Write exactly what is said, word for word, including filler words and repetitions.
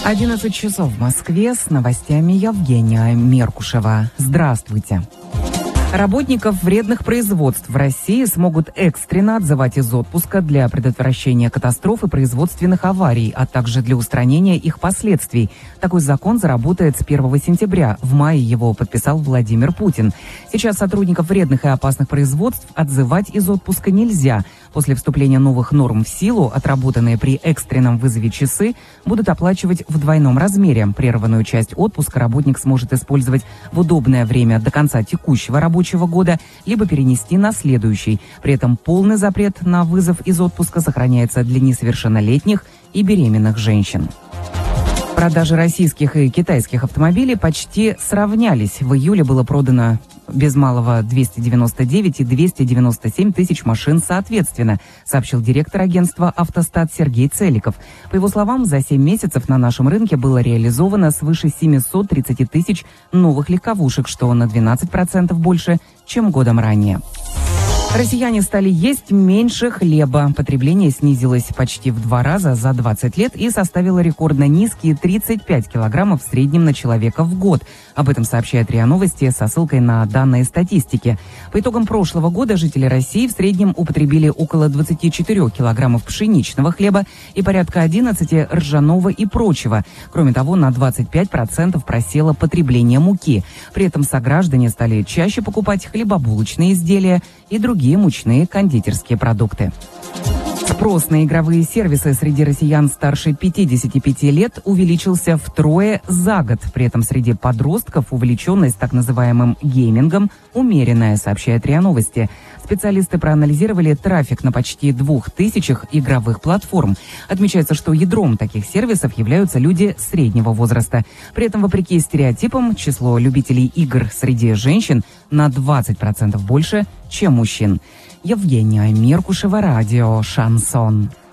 одиннадцать часов в Москве, с новостями Евгения Меркушева. Здравствуйте. Работников вредных производств в России смогут экстренно отзывать из отпуска для предотвращения катастроф и производственных аварий, а также для устранения их последствий. Такой закон заработает с первого сентября. В мае его подписал Владимир Путин. Сейчас сотрудников вредных и опасных производств отзывать из отпуска нельзя. После вступления новых норм в силу, отработанные при экстренном вызове часы будут оплачивать в двойном размере. Прерванную часть отпуска работник сможет использовать в удобное время до конца текущего рабочего года, либо перенести на следующий. При этом полный запрет на вызов из отпуска сохраняется для несовершеннолетних и беременных женщин. Продажи российских и китайских автомобилей почти сравнялись. В июле было продано без малого двести девяносто девять и двести девяносто семь тысяч машин соответственно, сообщил директор агентства «Автостат» Сергей Целиков. По его словам, за семь месяцев на нашем рынке было реализовано свыше семьсот тридцать тысяч новых легковушек, что на двенадцать процентов больше, чем годом ранее. Россияне стали есть меньше хлеба. Потребление снизилось почти в два раза за двадцать лет и составило рекордно низкие тридцать пять килограммов в среднем на человека в год. Об этом сообщает РИА Новости со ссылкой на данные статистики. По итогам прошлого года жители России в среднем употребили около двадцати четырёх килограммов пшеничного хлеба и порядка одиннадцати ржаного и прочего. Кроме того, на двадцать пять процентов просело потребление муки. При этом сограждане стали чаще покупать хлебобулочные изделия и другие мучные кондитерские продукты. Спрос на игровые сервисы среди россиян старше пятидесяти пяти лет увеличился втрое за год. При этом среди подростков увлеченность так называемым геймингом умеренная, сообщает РИА Новости. Специалисты проанализировали трафик на почти двух тысячах игровых платформ. Отмечается, что ядром таких сервисов являются люди среднего возраста. При этом, вопреки стереотипам, число любителей игр среди женщин на двадцать процентов больше, чем мужчин. Евгения Меркушева, радио «Шансон».